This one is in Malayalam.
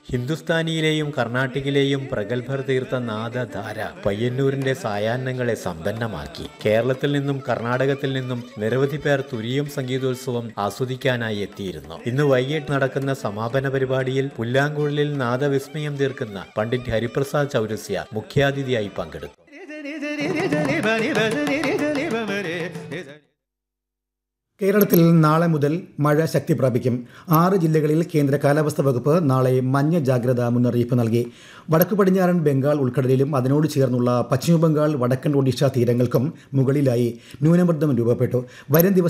ഹിന്ദുസ്ഥാനിയിലെയും കർണാട്ടിക്കിലെയും പ്രഗത്ഭർ തീർത്ത നാദധാര പയ്യന്നൂരിന്റെ സായാഹ്നങ്ങളെ സമ്പന്നമാക്കി. കേരളത്തിൽ നിന്നും കർണാടകത്തിൽ നിന്നും നിരവധി പേർ തുരീയം സംഗീതോത്സവം ആസ്വദിക്കാനായി എത്തിയിരുന്നു. ഇന്ന് വൈകിട്ട് നടക്കുന്ന സമാപന പരിപാടിയിൽ പുല്ലാങ്കുഴലിൽ നാദവിസ്മയം തീർക്കുന്ന പണ്ഡിറ്റ് ഹരിപ്രസാദ് ചൗരസ്യ മുഖ്യാതിഥിയായി പങ്കെടുത്തു. കേരളത്തിൽ നാളെ മുതൽ മഴ ശക്തി പ്രാപിക്കും. 6 ജില്ലകളിൽ കേന്ദ്ര കാലാവസ്ഥാ വകുപ്പ് നാളെ മഞ്ഞ ജാഗ്രതാ മുന്നറിയിപ്പ് നൽകി. വടക്കു പടിഞ്ഞാറൻ ബംഗാൾ ഉൾക്കടലിലും അതിനോട് ചേർന്നുള്ള പശ്ചിമബംഗാൾ, വടക്കൻ ഒഡീഷ തീരങ്ങൾക്കും മുകളിലായി ന്യൂനമർദ്ദം രൂപപ്പെട്ടു. വരും ദിവസം